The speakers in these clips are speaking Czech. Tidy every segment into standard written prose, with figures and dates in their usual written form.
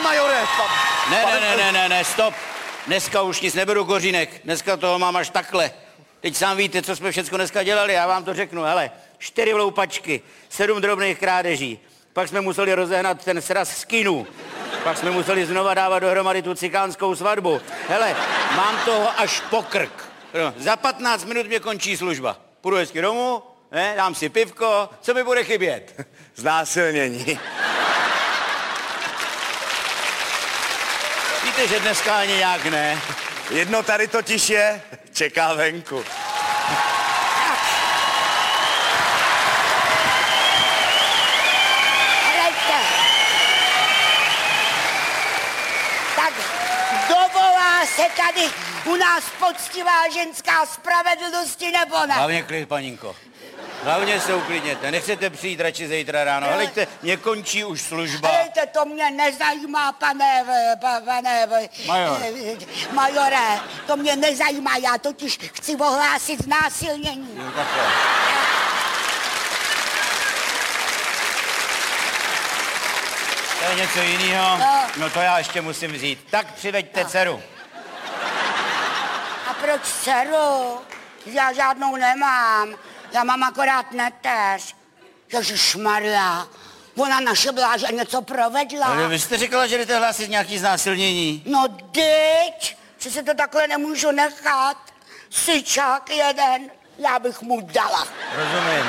majore! Ne, stop. Dneska už nic neberu kořínek. Dneska toho mám až takhle. Teď sám víte, co jsme všechno dneska dělali, já vám to řeknu. Hele, 4 vloupačky, 7 drobných krádeží. Pak jsme museli rozehnat ten sraz skinu. Pak jsme museli znova dávat dohromady tu cikánskou svatbu. Hele, mám toho až po krk. No, za 15 minut mě končí služba. Půjdu hezky domů, ne, dám si pivko, co mi bude chybět? Znásilnění. Víte, že dneska ani nějak ne. Jedno tady totiž je, čeká venku. Tak dovolá se tady u nás poctivá ženská spravedlnosti nebo ne? Hlavně klid, paninko. Hlavně se uklidněte. Nechcete přijít radši zítra ráno. Helejte, mě končí už služba. Helejte, to mě nezajímá, pane majore. To mě nezajímá, já totiž chci ohlásit znásilnění. No, takhle. To je něco jiného. No to já ještě musím vzít. Tak přiveďte dceru. A proč dceru? Já žádnou nemám. Já mám akorát neteř. Ježišmarja, ona naše bláže něco provedla. Ale vy jste říkala, že jdete hlásit nějaký znásilnění. No dyť, že se to takhle nemůžu nechat. Syčák jeden, já bych mu dala. Rozumím.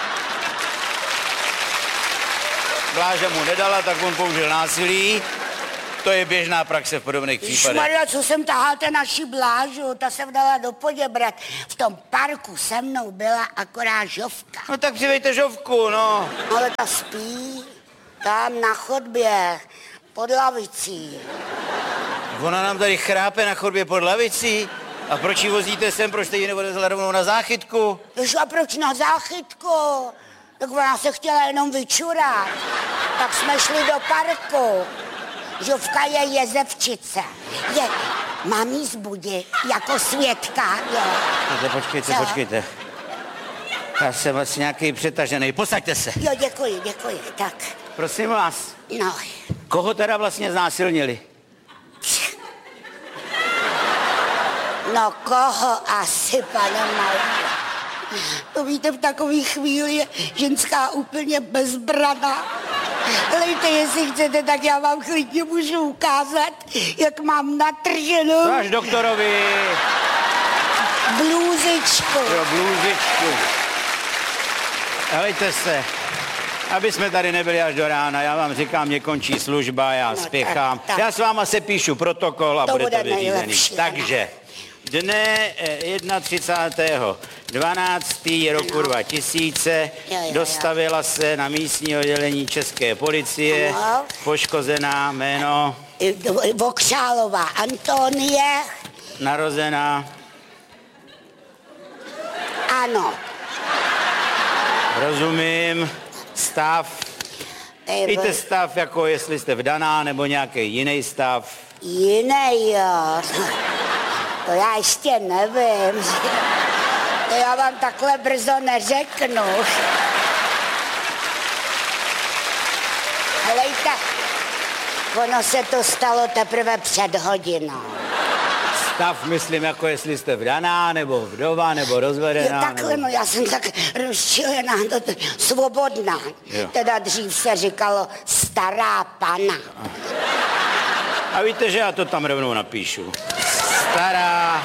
Bláže mu nedala, tak on použil násilí. To je běžná praxe v podobných případech. Šmarja, co jsem taháte naši Blážu, ta se vdala do Poděbrat. V tom parku se mnou byla akorát Žovka. No tak přivejte Žovku, no. Ale ta spí tam na chodbě, pod lavicí. Ona nám tady chrápe na chodbě pod lavicí. A proč ji vozíte sem, proč jste ji nevodezla rovnou na záchytku? Jež, a proč na záchytku? Tak ona se chtěla jenom vyčurat. Tak jsme šli do parku. Žovka je jezevčice. Mám jí zbudit jako svědka, jo. Počkejte. Já jsem vlastně nějaký přetažený. Posaďte se. Jo, děkuji, tak. Prosím vás. No. Koho teda vlastně znásilnili? No koho asi, pane Malý? To víte, v takové chvíli je ženská úplně bezbraná. Helejte, jestli chcete, tak já vám klidně můžu ukázat, jak mám natrženou... To až doktorovi. Blůzičku. Jo, blůzičku. Helejte se, aby jsme tady nebyli až do rána, já vám říkám, mě končí služba, já spěchám. Tak. Já s váma se píšu protokol a to budete bude vyřízený. Takže dne 31.12. roku 2000 dostavila se na místní oddělení České policie poškozená jméno... Vokřálová Antonie. Narozená... Ano. Rozumím. Stav. Víte stav, jako jestli jste vdaná, nebo nějaký jiný stav? Jiný, jo. To já ještě nevím. To já vám takhle brzo neřeknu. Helejte, ono se to stalo teprve před hodinou. Stav, myslím, jako jestli jste vdaná, nebo vdova, nebo rozvedená. Jo, takhle, nebo... no já jsem tak rozčilená, svobodná. Jo. Teda dřív se říkalo stará pana. A víte, že já to tam rovnou napíšu. Stará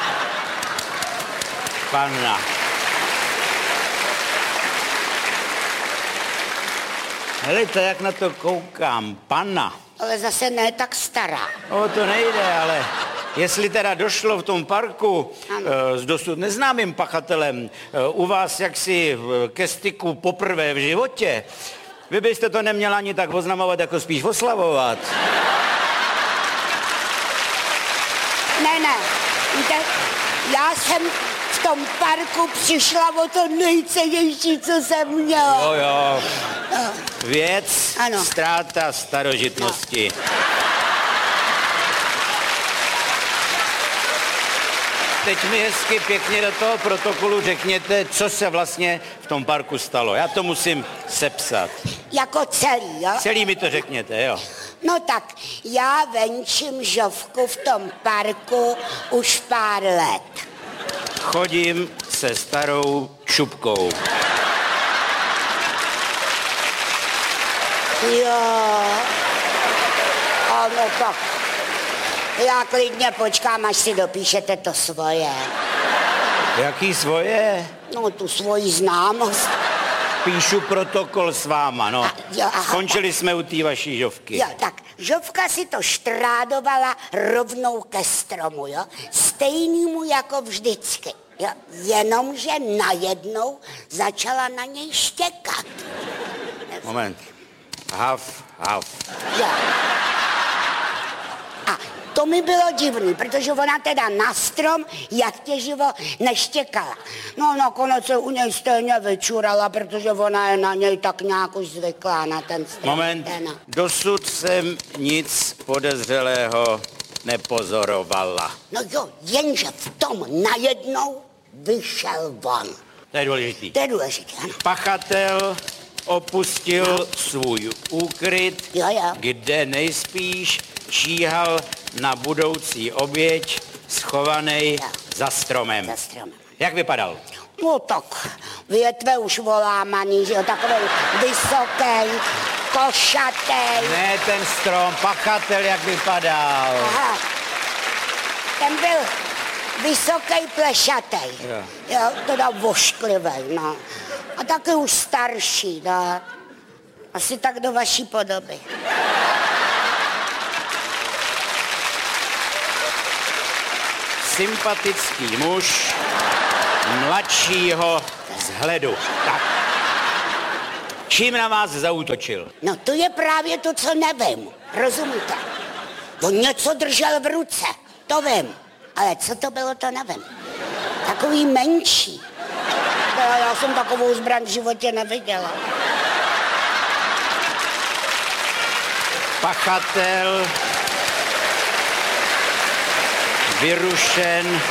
panna. Helejte, jak na to koukám. Panna. Ale zase ne tak stará. O to nejde, ale jestli teda došlo v tom parku s dosud neznámým pachatelem u vás jaksi ke styku poprvé v životě, vy byste to neměla ani tak oznamovat, jako spíš oslavovat. Ne, víte, já jsem v tom parku přišla o to nejcennější, co jsem měla. Jo. Věc, ano. Ztráta starožitnosti. No. Teď mi hezky pěkně do toho protokolu řekněte, co se vlastně v tom parku stalo. Já to musím sepsat. Jako celý, jo? Celý mi to řekněte, jo. No tak, já venčím Žovku v tom parku už pár let. Chodím se starou šupkou. Jo, ano tak. Já klidně počkám, až si dopíšete to svoje. Jaký svoje? No, tu svoji známost. Píšu protokol s váma, no. Jo, aha. Skončili jsme u té vaší Žovky. Jo, tak Žovka si to štrádovala rovnou ke stromu, jo? Stejnýmu jako vždycky. Jo? Jenomže najednou začala na něj štěkat. Moment. Hav. Jo. A to mi bylo divný, protože ona teda na strom jak těživo neštěkala. No nakonec se u něj stejně vyčurala, protože ona je na něj tak nějak už zvyklá na ten strom. Moment. Dosud jsem nic podezřelého nepozorovala. No jo, jenže v tom najednou vyšel von. To je důležitý. To je důležité, ano. Pachatel opustil svůj úkryt, Jo. kde nejspíš číhal na budoucí oběť schovaný Jo. za stromem. Za stromem. Jak vypadal? No tak, větve už volámaný, že jo, takový vysoký, košatý. Ne ten strom, pachatel jak vypadal. Aha, ten byl vysoký, plešatý. Jo, teda vošklivý, no. A taky už starší, no. Asi tak do vaší podoby. Sympatický muž mladšího vzhledu. Tak. Čím na vás zaútočil? No to je právě to, co nevím. Rozumíte? On něco držel v ruce, to vím. Ale co to bylo, to nevím. Takový menší. Já jsem takovou zbraň v životě neviděla. Pachatel vyrušen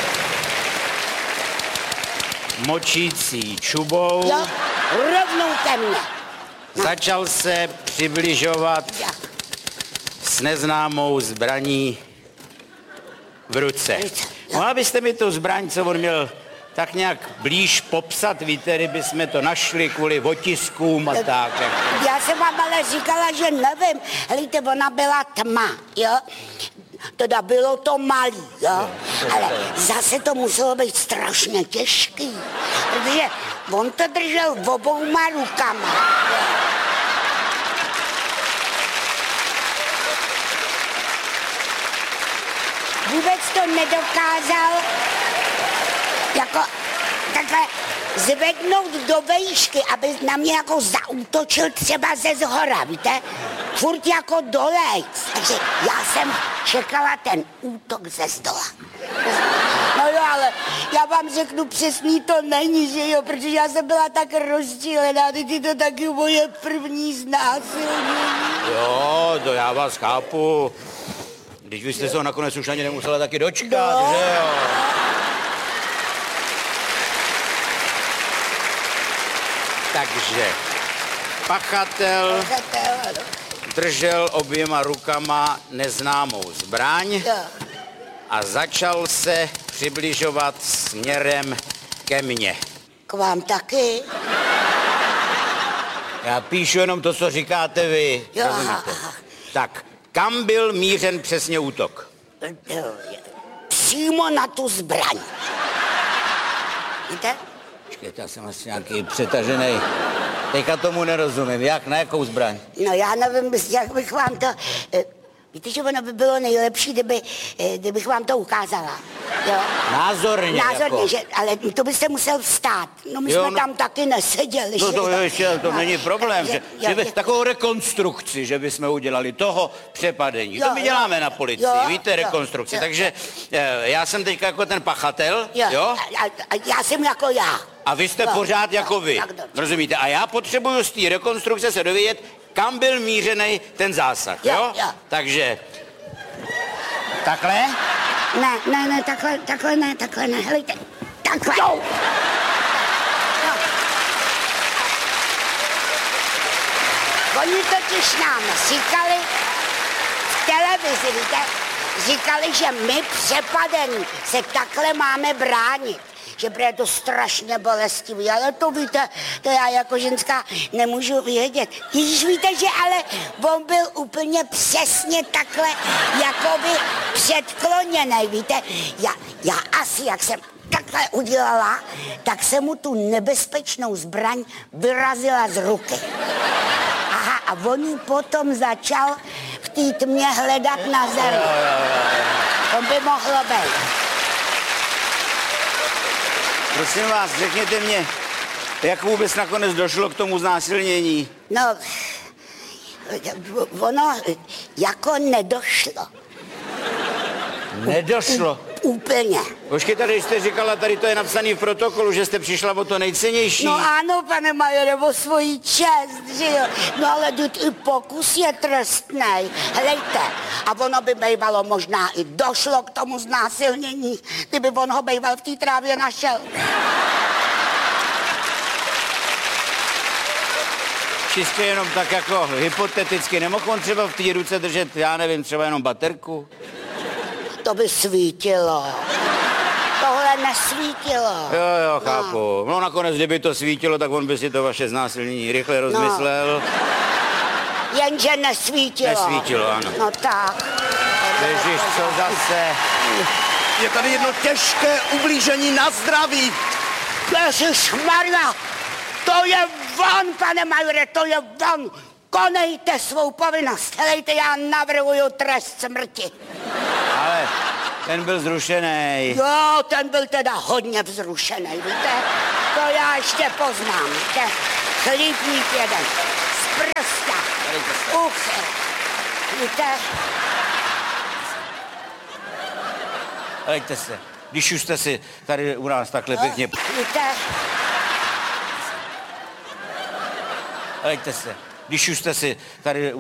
močící čubou. Jo, rovnou ke mně. Začal se přibližovat Jo. s neznámou zbraní v ruce. Mohla byste mi tu zbraň, co on měl, tak nějak blíž popsat? Víte, kdyby jsme to našli kvůli otiskům a tak. Já jsem vám ale říkala, že nevím. Helejte, ona byla tma, jo? Teda bylo to malý, jo? Ale zase to muselo být strašně těžký, protože on to držel obouma rukama. Vůbec to nedokázal jako takhle zvednout do vejšky, aby na mě jako zaútočil třeba ze zhora, víte? Furt jako dolejc. Takže já jsem čekala ten útok ze zdola. No jo, ale já vám řeknu přesný, to není, že jo, protože já jsem byla tak rozčílená, teď je to taky moje první znásilnění. Jo, to já vás chápu. Když vy jste se ho nakonec už ani nemusela taky dočkat, No. že jo? Takže pachatel držel oběma rukama neznámou zbraň Jo. a začal se přibližovat směrem ke mně. K vám taky? Já píšu jenom to, co říkáte vy. Jo, Rozumíte? aha. Tak, kam byl mířen přesně útok? Přímo na tu zbraň. Víte? Počkejte, já jsem asi nějaký přetažený. Teďka tomu nerozumím. Jak? Na jakou zbraň? No já nevím, jak bych vám to... Víte, že ono by bylo nejlepší, kdybych vám to ukázala. Jo? Názorně. Názorně, jako. že, ale to byste musel vstát. No my Jo, jsme no. tam taky neseděli. No že to jo? ještě, to No, není problém, takže- že jo, by je- takovou rekonstrukci, že bychom udělali toho přepadení. Jo, To my jo. děláme na policii, Jo, víte, jo, rekonstrukci. jo. Takže já jsem teďka jako ten pachatel, jo? A já jsem jako já. A vy jste Jo, pořád jo, jako vy. tak dobře. Rozumíte? A já potřebuju z té rekonstrukce se dovědět, kam byl mířený ten zásah, Jo, jo? jo. Takže takhle? Ne, takhle ne, helejte. Takhle. Jo. Oni totiž nám říkali, televizi, víte, říkali, že my přepadení se takhle máme bránit. Že bude to strašně bolestivý, ale to víte, to já jako ženská nemůžu vědět. Když víte, že ale on byl úplně přesně takhle jakoby předkloněnej, víte. Já asi, jak jsem takhle udělala, tak jsem mu tu nebezpečnou zbraň vyrazila z ruky. Aha, a on ji potom začal v té tmě hledat na zemi. To by mohlo být. Prosím vás, řekněte mě, jak vůbec nakonec došlo k tomu znásilnění? No, ono jako nedošlo. Nedošlo. Úplně. Počkejte, když jste říkala, tady to je napsané v protokolu, že jste přišla o to nejcennější. No ano, pane majore, o svoji čest, že jo. No ale i pokus je trestnej. Helejte, a ono by bývalo možná i došlo k tomu znásilnění, kdyby on ho býval v té trávě našel. Čistě jenom tak jako hypoteticky. Nemohl on třeba v té ruce držet, já nevím, třeba jenom baterku? To by svítilo. Tohle nesvítilo. Jo, chápu. No nakonec, kdyby to svítilo, tak on by si to vaše znásilnění rychle rozmyslel. Jenže nesvítilo. Nesvítilo, ano. No tak. Ježiš, co zase? Je tady jedno těžké ublížení na zdraví. Ježišmarja, to je von, pane majore, to je von. Konejte svou povinnost. Helejte, já navrhuju trest smrti. Ale ten byl zrušený. Jo, ten byl teda hodně vzrušený, víte? To já ještě poznám, víte? Chlípník jeden, z prsta, uch, víte? Helejte se, když už jste si tady u nás takhle pěkně... Víte? Helejte se, když už jste si tady